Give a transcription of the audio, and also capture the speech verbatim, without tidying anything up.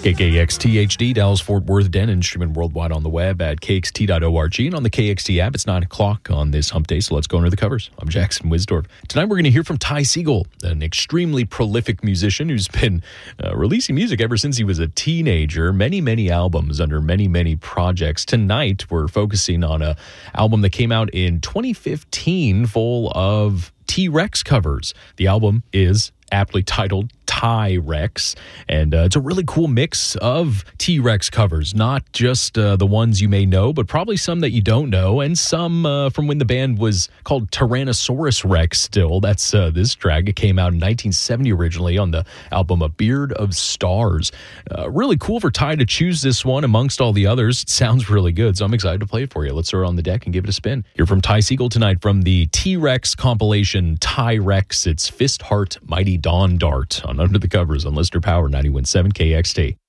K K X T H D, Dallas, Fort Worth, Denton, streaming worldwide on the web at K X T dot org and on the K X T app. It's nine o'clock on this hump day, so let's go under the covers. I'm Jackson Wisdorf. Tonight we're going to hear from Ty Segall, an extremely prolific musician who's been uh, releasing music ever since he was a teenager. Many, many albums under many, many projects. Tonight we're focusing on an album that came out in twenty fifteen full of T-Rex covers. The album is aptly titled Ty-Rex, and uh, it's a really cool mix of T-Rex covers, not just uh, the ones you may know, but probably some that you don't know, and some uh, from when the band was called Tyrannosaurus Rex still. That's uh, this track. It came out in nineteen seventy originally on the album A Beard of Stars. Uh, really cool for Ty to choose this one amongst all the others. It sounds really good, so I'm excited to play it for you. Let's throw it on the deck and give it a spin. Hear from Ty Segall tonight from the T-Rex compilation Ty-Rex. It's Fist Heart Mighty Dawn Dart on Under the Covers on Listener Power ninety-one point seven K X T.